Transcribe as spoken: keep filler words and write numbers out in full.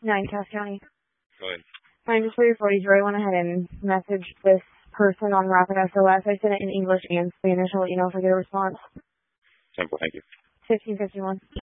nine Cass County. Go ahead. I'm just for your forty-zero. I went ahead and messaged this person on Rapid S O S. I sent it in English and Spanish. I'll let you know if I get a response. Simple, thank you. fifteen fifty-one.